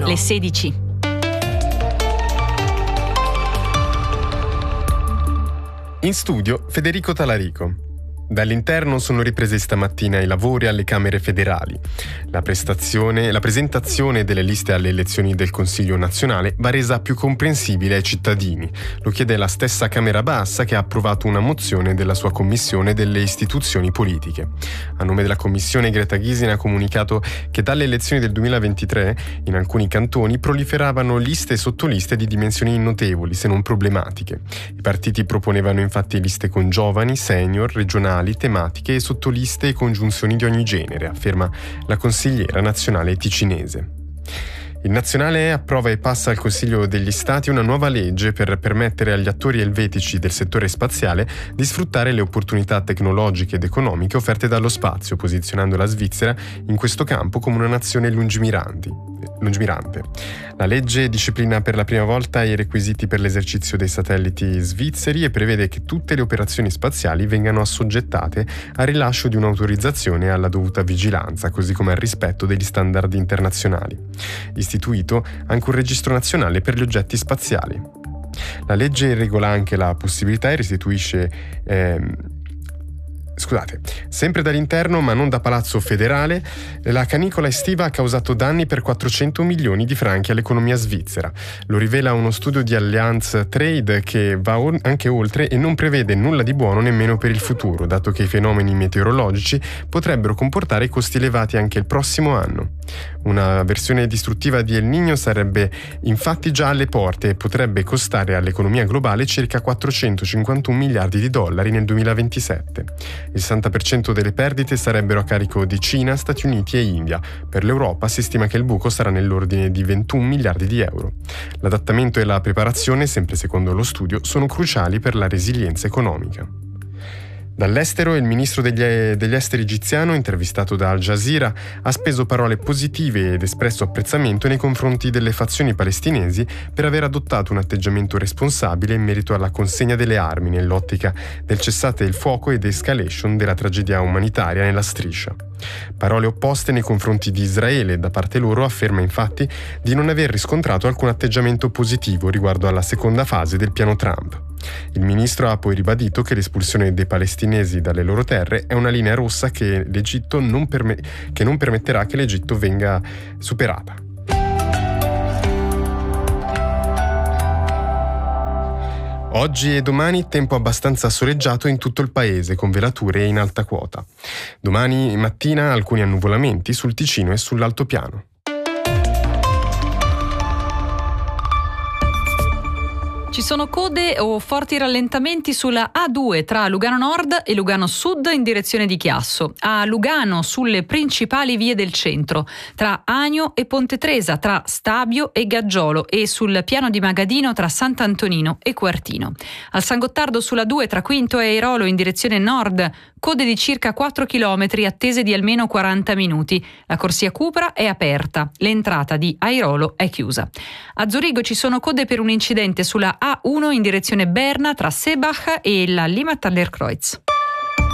Le 16. In studio Federico Talarico. Dall'interno sono ripresi stamattina i lavori alle Camere federali. La presentazione delle liste alle elezioni del Consiglio nazionale va resa più comprensibile ai cittadini. Lo chiede la stessa Camera Bassa, che ha approvato una mozione della sua Commissione delle istituzioni politiche. A nome della Commissione, Greta Gysin ha comunicato che dalle elezioni del 2023 in alcuni cantoni proliferavano liste e sottoliste di dimensioni notevoli, se non problematiche. I partiti proponevano infatti liste con giovani, senior, regionali, tematiche e sottoliste e congiunzioni di ogni genere, afferma la consigliera nazionale ticinese. Il Nazionale approva e passa al Consiglio degli Stati una nuova legge per permettere agli attori elvetici del settore spaziale di sfruttare le opportunità tecnologiche ed economiche offerte dallo spazio, posizionando la Svizzera in questo campo come una nazione lungimirante. La legge disciplina per la prima volta i requisiti per l'esercizio dei satelliti svizzeri e prevede che tutte le operazioni spaziali vengano assoggettate al rilascio di un'autorizzazione e alla dovuta vigilanza, così come al rispetto degli standard internazionali. Istituito anche un registro nazionale per gli oggetti spaziali. La legge regola anche la possibilità e restituisce sempre dall'interno ma non da Palazzo Federale, la canicola estiva ha causato danni per 400 milioni di franchi all'economia svizzera. Lo rivela uno studio di Allianz Trade che va anche oltre e non prevede nulla di buono nemmeno per il futuro, dato che i fenomeni meteorologici potrebbero comportare costi elevati anche il prossimo anno. Una versione distruttiva di El Niño sarebbe infatti già alle porte e potrebbe costare all'economia globale circa 451 miliardi di dollari nel 2027. Il 60% delle perdite sarebbero a carico di Cina, Stati Uniti e India. Per l'Europa si stima che il buco sarà nell'ordine di 21 miliardi di euro. L'adattamento e la preparazione, sempre secondo lo studio, sono cruciali per la resilienza economica. Dall'estero, il ministro degli esteri egiziano, intervistato da Al Jazeera, ha speso parole positive ed espresso apprezzamento nei confronti delle fazioni palestinesi per aver adottato un atteggiamento responsabile in merito alla consegna delle armi nell'ottica del cessate il fuoco ed escalation della tragedia umanitaria nella striscia. Parole opposte nei confronti di Israele. Da parte loro afferma infatti di non aver riscontrato alcun atteggiamento positivo riguardo alla seconda fase del piano Trump. Il ministro ha poi ribadito che l'espulsione dei palestinesi dalle loro terre è una linea rossa che l'Egitto non permetterà che l'Egitto venga superata. Oggi e domani tempo abbastanza soleggiato in tutto il paese, con velature in alta quota. Domani mattina alcuni annuvolamenti sul Ticino e sull'altopiano. Ci sono code o forti rallentamenti sulla A2 tra Lugano Nord e Lugano Sud in direzione di Chiasso, a Lugano sulle principali vie del centro, tra Agno e Ponte Tresa, tra Stabio e Gaggiolo e sul piano di Magadino tra Sant'Antonino e Quartino. Al San Gottardo sulla 2 tra Quinto e Airolo in direzione nord, code di circa 4 km attese di almeno 40 minuti. La corsia Cupra è aperta, l'entrata di Airolo è chiusa. A Zurigo ci sono code per un incidente sulla A1 in direzione Berna tra Sebach e la Limmattallerkreuz.